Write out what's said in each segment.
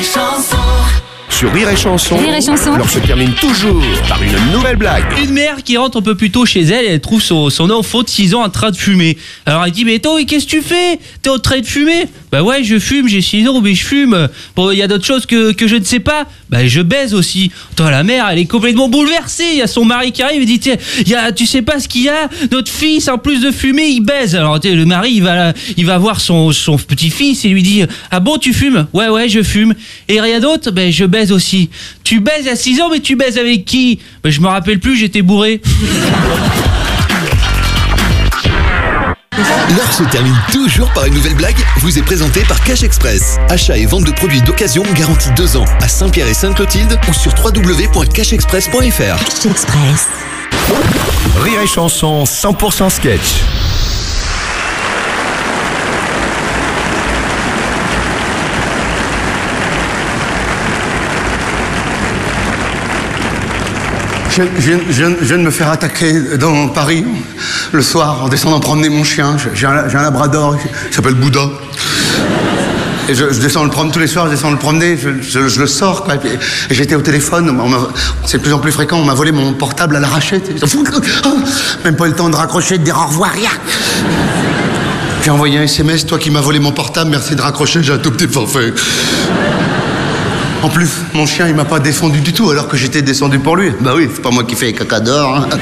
et Chanson. Sur Rire et Chanson, Rire et Chanson. l'heure se termine toujours par une nouvelle blague. Une mère qui rentre un peu plus tôt chez elle, elle trouve son enfant de 6 ans en train de fumer. Alors elle dit, mais toi, qu'est-ce que tu fais? T'es en train de fumer? Bah ouais, je fume, j'ai 6 ans, mais je fume. Bon, il y a d'autres choses que je ne sais pas. Bah je baise aussi. Attends, la mère, elle est complètement bouleversée. Il y a son mari qui arrive et dit, tiens, tu sais pas ce qu'il y a? Notre fils, en plus de fumer, il baise. Alors le mari, il va voir son petit-fils et lui dit, ah bon, tu fumes? Ouais, je fume. Et rien d'autre? Ben je baise aussi. Tu baises à 6 ans, mais tu baises avec qui? Ben, je me rappelle plus, j'étais bourré. L'heure se termine toujours par une nouvelle blague, vous est présentée par Cash Express. Achat et vente de produits d'occasion garantis 2 ans à Saint-Pierre et Sainte-Clotilde ou sur www.cashexpress.fr. Cash Express. Rire et Chanson 100% sketch. Je viens de me faire attaquer dans Paris le soir en descendant promener mon chien. J'ai un labrador qui s'appelle Bouddha. Et je descends le promener tous les soirs, je descends le promener, je le sors, quoi. Et j'étais au téléphone, c'est de plus en plus fréquent, on m'a volé mon portable à l'arraché. Même pas eu le temps de raccrocher, de dire au revoir, rien. J'ai envoyé un SMS, toi qui m'as volé mon portable, merci de raccrocher, j'ai un tout petit forfait. En plus, mon chien, il m'a pas défendu du tout, alors que j'étais descendu pour lui. Bah oui, c'est pas moi qui fais les caca dehors. Hein.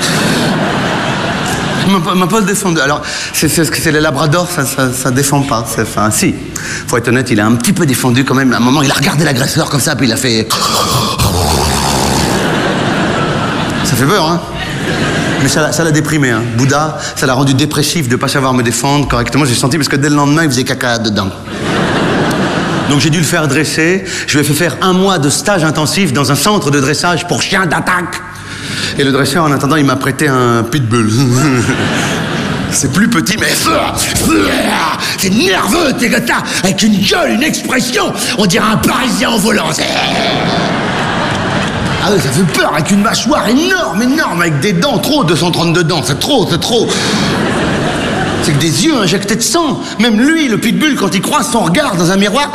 Il m'a pas défendu. Alors, c'est les labradors, ça défend pas. Enfin, si. Faut être honnête, il a un petit peu défendu quand même. À un moment, il a regardé l'agresseur comme ça, puis il a fait... Ça fait peur, hein. Mais ça l'a déprimé, hein. Bouddha, ça l'a rendu dépressif de pas savoir me défendre correctement. J'ai senti, parce que dès le lendemain, il faisait caca dedans. Donc j'ai dû le faire dresser. Je lui ai fait faire 1 mois de stage intensif dans un centre de dressage pour chiens d'attaque. Et le dresseur, en attendant, il m'a prêté un pitbull. C'est plus petit, mais c'est nerveux, tes gars, avec une gueule, une expression. On dirait un Parisien en volant. Ah oui, ça fait peur, avec une mâchoire énorme, avec des dents, trop, 232 dents, c'est trop. C'est que des yeux injectés de sang. Même lui, le pitbull, quand il croise son regard dans un miroir...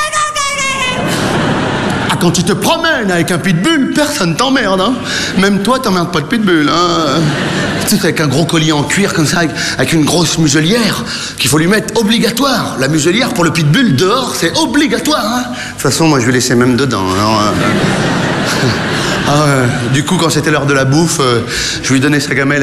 Ah, quand tu te promènes avec un pitbull, personne t'emmerde, hein. Même toi, t'emmerdes pas le pitbull, hein. Tu sais, avec un gros collier en cuir comme ça, avec une grosse muselière, qu'il faut lui mettre obligatoire. La muselière pour le pitbull, dehors, c'est obligatoire, hein. De toute façon, moi, je vais laisser même dedans, alors... Du coup, quand c'était l'heure de la bouffe, je lui donnais sa gamelle